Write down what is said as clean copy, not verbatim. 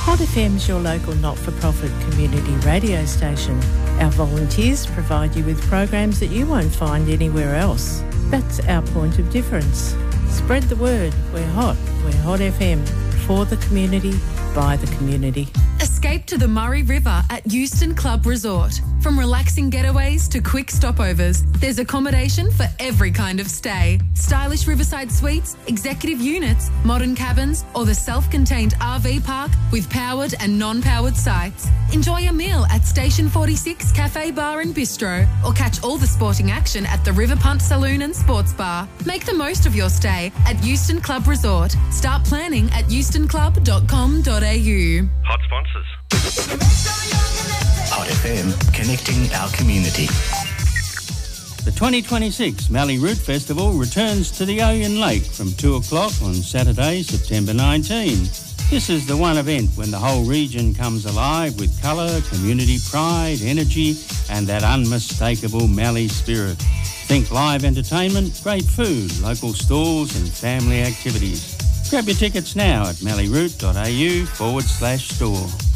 Hot FM's your local not-for-profit community radio station. Our volunteers provide you with programs that you won't find anywhere else. That's our point of difference. Spread the word. We're Hot FM. For the community, by the community. Escape to the Murray River at Euston Club Resort. From relaxing getaways to quick stopovers, there's accommodation for every kind of stay. Stylish riverside suites, executive units, modern cabins, or the self-contained RV park with powered and non-powered sites. Enjoy a meal at Station 46 Cafe Bar and Bistro, or catch all the sporting action at the River Punt Saloon and Sports Bar. Make the most of your stay at Euston Club Resort. Start planning at eustonclub.com.au. Hot sponsors. Hot FM, connecting our community. The 2026 Mallee Root Festival returns to the Oyen Lake from 2 o'clock on Saturday, September 19. This is the one event when the whole region comes alive with colour, community pride, energy and that unmistakable Mallee spirit. Think live entertainment, great food, local stalls and family activities. Grab your tickets now at malleeroot.au/store.